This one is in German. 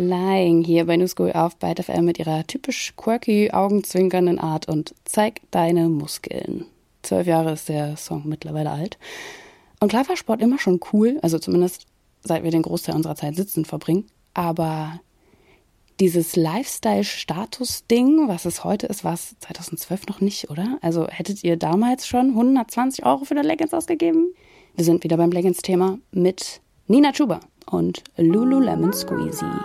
Flying hier bei New School auf Byte FM mit ihrer typisch quirky, augenzwinkernden Art und zeig deine Muskeln. 12 Jahre ist der Song mittlerweile alt. Und klar war Sport immer schon cool, also zumindest seit wir den Großteil unserer Zeit sitzend verbringen. Aber dieses Lifestyle-Status-Ding, was es heute ist, war es 2012 noch nicht, oder? Also hättet ihr damals schon 120 € für eine Leggings ausgegeben? Wir sind wieder beim Leggings-Thema mit Nina Chuba und Lululemon Squeezy.